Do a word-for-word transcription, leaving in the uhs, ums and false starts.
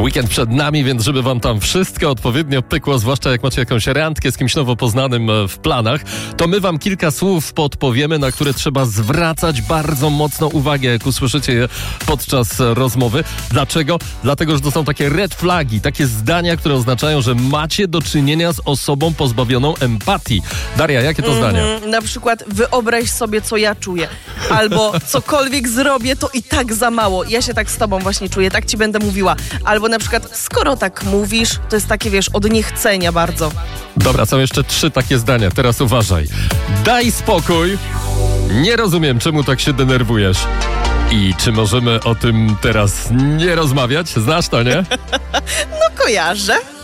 Weekend przed nami, więc żeby wam tam wszystko odpowiednio pykło, zwłaszcza jak macie jakąś randkę z kimś nowo poznanym w planach, to my wam kilka słów podpowiemy, na które trzeba zwracać bardzo mocno uwagę, jak usłyszycie je podczas rozmowy. Dlaczego? Dlatego, że to są takie red flagi, takie zdania, które oznaczają, że macie do czynienia z osobą pozbawioną empatii. Daria, jakie to mm-hmm, zdania? Na przykład wyobraź sobie, co ja czuję. Albo cokolwiek zrobię, to i tak za mało. Ja się tak z tobą właśnie czuję, tak ci będę mówiła. Albo na przykład, skoro tak mówisz, to jest takie, wiesz, od niechcenia bardzo. Dobra, są jeszcze trzy takie zdania. Teraz uważaj. Daj spokój. Nie rozumiem, czemu tak się denerwujesz. I czy możemy o tym teraz nie rozmawiać? Znasz to, nie? No kojarzę.